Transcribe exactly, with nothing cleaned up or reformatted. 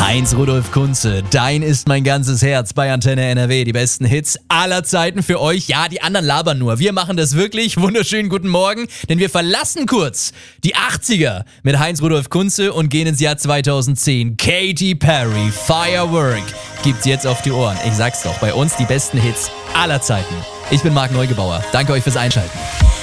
Heinz-Rudolf Kunze, dein ist mein ganzes Herz bei Antenne N R W. Die besten Hits aller Zeiten für euch. Ja, die anderen labern nur. Wir machen das wirklich. Wunderschönen guten Morgen, denn wir verlassen kurz die achtziger mit Heinz-Rudolf Kunze und gehen ins Jahr zweitausendzehn. Katy Perry, Firework gibt's jetzt auf die Ohren. Ich sag's doch, bei uns die besten Hits aller Zeiten. Ich bin Marc Neugebauer. Danke euch fürs Einschalten.